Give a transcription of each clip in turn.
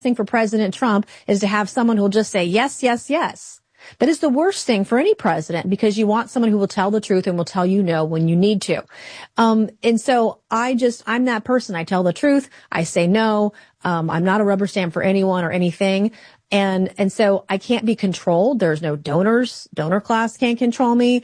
thing for President Trump is to have someone who'll just say yes, yes, yes. That is the worst thing for any president because you want someone who will tell the truth and will tell you no when you need to. And so I'm that person. I tell the truth. I say no. I'm not a rubber stamp for anyone or anything. And so I can't be controlled. There's no donors. Donor class can't control me.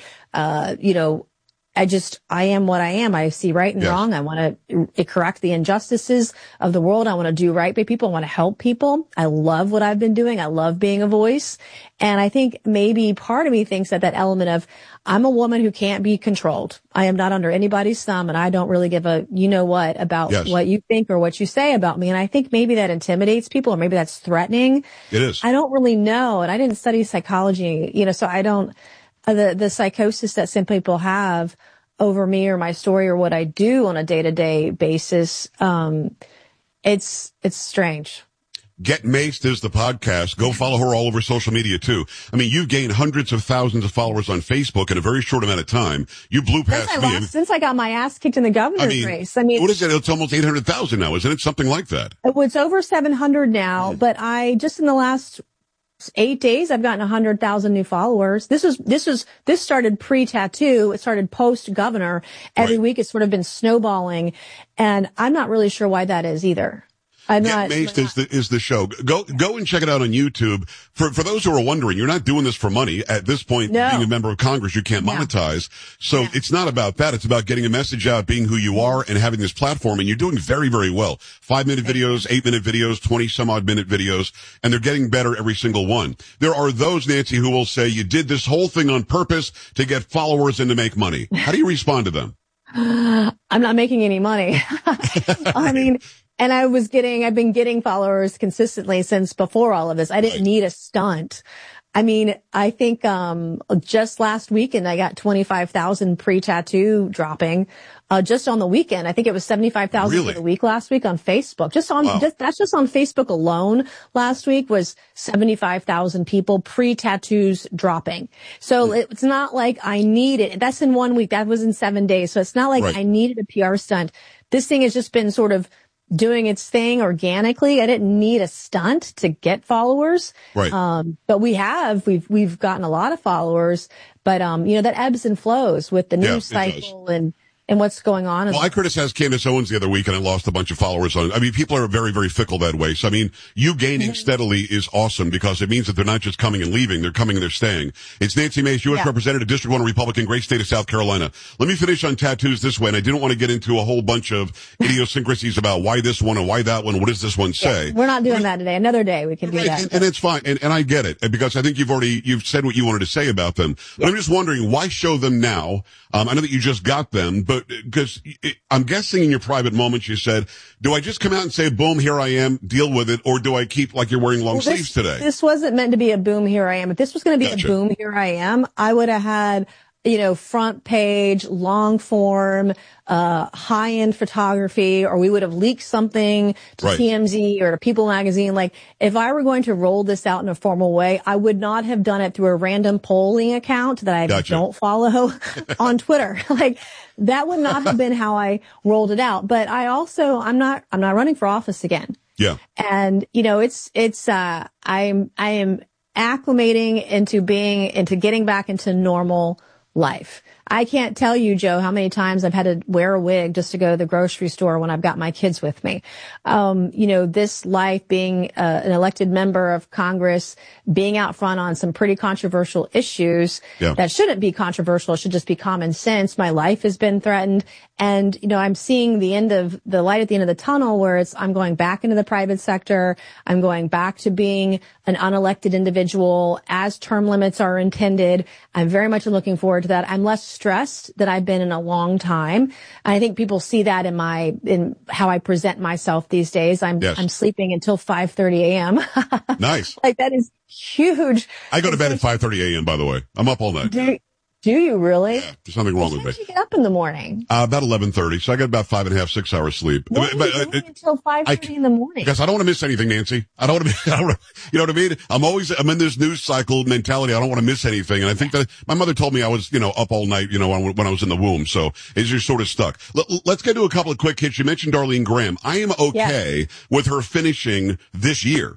I am what I am. I see right and wrong. I want to correct the injustices of the world. I want to do right by people. I want to help people. I love what I've been doing. I love being a voice. And I think maybe part of me thinks that element of I'm a woman who can't be controlled. I am not under anybody's thumb, and I don't really give a you-know-what about what you think or what you say about me. And I think maybe that intimidates people, or maybe that's threatening. It is. I don't really know. And I didn't study psychology, so I don't. The psychosis that some people have over me or my story or what I do on a day-to-day basis, it's strange. Get Maced is the podcast. Go follow her all over social media too. I mean, you've gained hundreds of thousands of followers on Facebook in a very short amount of time. You blew past me. Since I got my ass kicked in the governor's race. I mean, what is it? It's almost 800,000 now, isn't it? Something like that. It's over 700 now, but I just in the last 8 days, I've gotten 100,000 new followers. This started pre-tattoo. It started post-governor. Every week it's sort of been snowballing. And I'm not really sure why that is either. Get Maced is the show. Go and check it out on YouTube. For those who are wondering, you're not doing this for money. At this point, being a member of Congress, you can't monetize. So it's not about that. It's about getting a message out, being who you are, and having this platform. And you're doing very, very well. 5-minute videos, 8-minute videos, 20-some-odd-minute videos, and they're getting better every single one. There are those, Nancy, who will say you did this whole thing on purpose to get followers and to make money. How do you respond to them? I'm not making any money. I mean, and I've been getting followers consistently since before all of this. I didn't need a stunt. I mean, I think, just last weekend I got 25,000 pre-tattoo dropping, just on the weekend. I think it was 75,000 for the week last week on Facebook. That's just on Facebook alone. Last week was 75,000 people pre-tattoos dropping. So it's not like I need it. That's in 1 week. That was in 7 days. So it's not like I needed a PR stunt. This thing has just been sort of doing its thing organically. I didn't need a stunt to get followers. Right. But we've gotten a lot of followers, but, that ebbs and flows with the news cycle and what's going on. Well, I criticized Candace Owens the other week and I lost a bunch of followers on it. I mean, people are very, very fickle that way. So, I mean, you gaining steadily is awesome because it means that they're not just coming and leaving. They're coming and they're staying. It's Nancy Mace, U.S. Representative, District 1 Republican, great state of South Carolina. Let me finish on tattoos this way. And I didn't want to get into a whole bunch of idiosyncrasies about why this one and why that one. What does this one say? We're not doing that today. Another day we can do that. And it's fine. And I get it because I think you've said what you wanted to say about them. But I'm just wondering why show them now? I know that you just got them, but because I'm guessing in your private moments you said, do I just come out and say, boom, here I am, deal with it, or do I keep like you're wearing long sleeves today? This wasn't meant to be a boom, here I am. If this was going to be a boom, here I am, I would have had, front page, long form, high-end photography, or we would have leaked something to TMZ or to People Magazine. Like, if I were going to roll this out in a formal way, I would not have done it through a random polling account that I don't follow on Twitter. Like, that would not have been how I rolled it out. But I'm not running for office again. Yeah. And, I am acclimating into getting back into normal life. I can't tell you, Joe, how many times I've had to wear a wig just to go to the grocery store when I've got my kids with me. This life, being an elected member of Congress, being out front on some pretty controversial issues that shouldn't be controversial, it should just be common sense. My life has been threatened. And, I'm seeing the light at the end of the tunnel where I'm going back into the private sector. I'm going back to being an unelected individual as term limits are intended. I'm very much looking forward to that. I'm less stressed than I've been in a long time. And I think people see that in how I present myself these days. I'm sleeping until 5:30 a.m. Nice. Like, that is huge. I go to bed at 5:30 a.m., by the way. I'm up all night. Do you really? Yeah, there's nothing wrong with me. When do you get up in the morning? About 11:30. So I got about 5.5, 6 hours sleep. What are you doing until 5:30 in the morning? Because I don't want to miss anything, Nancy. I don't want to you know what I mean? I'm in this news cycle mentality. I don't want to miss anything. And I think that my mother told me I was, up all night, when I was in the womb. So it's just sort of stuck. Let's get to a couple of quick hits. You mentioned Darlene Graham. I am okay with her finishing this year.